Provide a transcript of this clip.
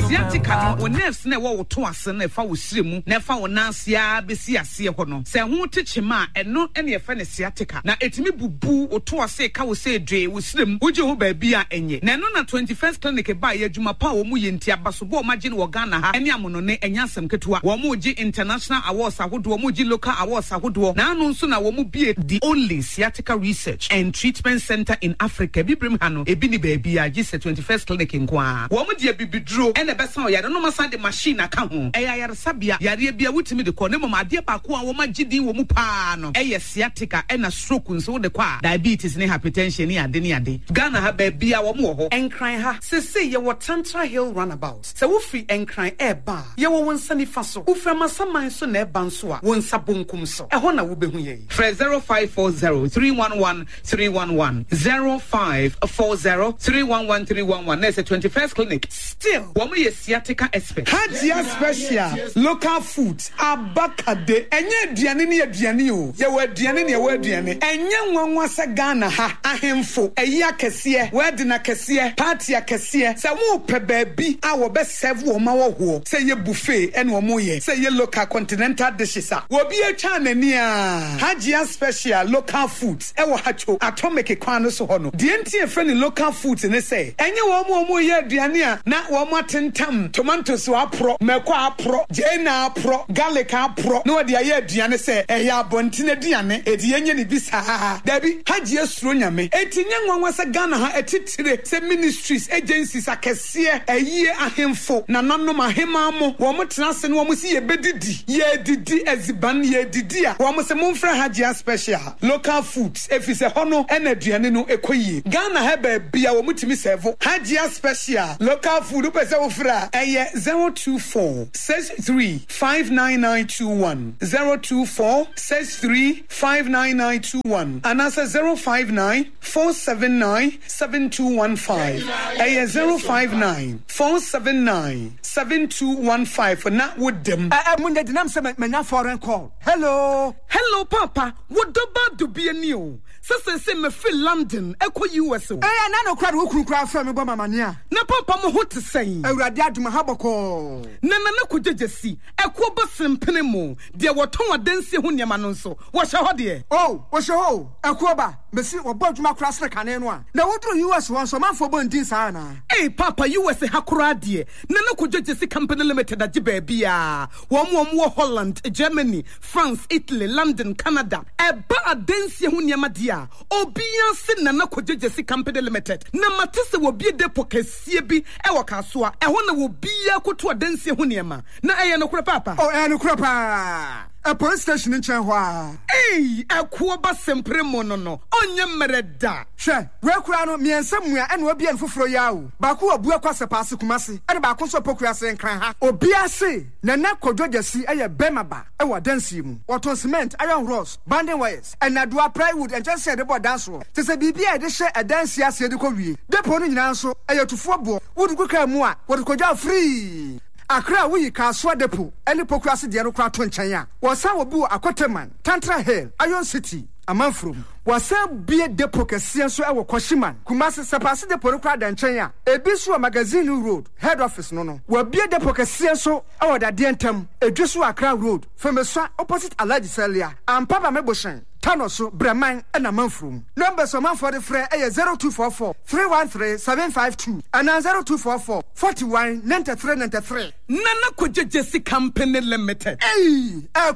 sciatica no nerves na wo to ase na fa wo sire mu na fa wo nansia besi ase ho no se ho techema eno ene ye fa ne sciatica na etimi bubu wo to ase ka wo se dwe wo sire mu wo je ho ba bia enye na eno na 21st clinic ba ye adwuma pa wo mu ye ntia basobo ma je no Ghana ha ene amono ne enya asem ketua wo mu ji international awards ahodo wo mu ji local awards ahodo na anu nso na wo mu bie the only sciatica research and treatment center in Africa bibrim ha no ebi ni ba bia ji 21st clinic nkwa wo mu die bibidro ene besa o yare no masa de machine aka ho eya yare sabia yare bia wutimi de ko ne mama de ba ko a wo ma gidin wo mu pa no eye sciatica ena stroke nso de kwa diabetes ne hypertension ne ade ne ade Ghana ha ba bia wo mu ho enkran ha sese ye wo Tantra Hill runabout se wo free enkran eba ye wo wonsa ni fa so wo fra masaman so na eba nso a wonsa bonkum so eho na wo behu ye 0540311311 0540311311 na 21st clinic still wo mu ye sciatica expert Hajia special local foods abakade enye aduane ne aduane o ye wo aduane ne ye wo aduane enye nwanwa se Ghana ha ahemfo eyi akese wedding akese party akese se wo pe baabi a wo be serve wo ma wo ho se ye buffet ene wo mo ye se ye local continental dishes a wo bi atwa nani a Hajia special local foods e wo hacho atomic kwan no so ho no de ntie fre ne local foods ne se enye wo mo ye aduane a na wo mo atentam tomatoes wa pro meko apro jena apro garlic apro no de aye aduane se eya abontine aduane edi yenye ne bisa dabi Hajia suro nyame etinye nwanwa se Ghana ha etitire se ministries agencies akese aye ahemfo na nanom ahema mo wo mo tenase no wo mo si ye bedidi ye didi eziban ye didi a wo mo se momfra Hajia special local foods efise hono ena aduane no ekoyie Ghana ha ba bia wo mutimi serve Hajia special local food pese wo fra eye 02463599921 02463599921 and answer 05947972115 eye 05947972115 for na with them munde dinam se menya foreign call hello papa what do bad do be new se me feel London eko US o na no kwade wo kunkura fa me goma mania na papa mo ho te sen awurade aduma haboko na ko jejesi eko bo sempene mo de woton adansi ho niam no nso wo hye ho de wo hye ho eko ba mesi wo bo aduma kura sre kane no a na wodru US won so manfo bo ndin sa na papa US hakura de na ko jejesi company limited age ba bia wo mo Holland, Germany, France, Italy, London, Canada eba adansi ho niam de obia se na ko jejesi company limited na matese wo bie depo kasie bi e wo kasoa e ho na wo bia koto adansi ho niam na eye no kura papa no kura pa a police station in Chenhua. Akuo ba sempre mono no. Onye mereda. Hwe, we kura no me ensamua ene obi en foforo yawo. Ba ko abu akwase paase kumase. Ene ba ko so pokua se nkran ha. Obi ase na na kodwojasi eye bemaba e wo dansi mu. Waton cement, iron rods, banding wires, and adua plywood and just said about dance roll. Se bibia e de hye e dansi ase de ko wie. Depo no nyina nso eye tufo bo. Wodu kuka mu a, wodu kodwa free. Akra we Kaswa depo any pokrasi de no kra to nchen a wosan obi akoteman Tantra Hill Iron City amanfrom wosan bie depo kese so e wo Koshiman Kumasi sepase depo no kra da nchen a ebisu magazine road head office no wo bie depo kese so e wo da de ntam edwesu Akra road Femeswa opposite Alaji Celia ampaba meboshen Tanoso Breman and a manfrum. Numbers of man for the fray 0244 313 752 and 0244 41 93 93. Nana Kujesi Company Limited.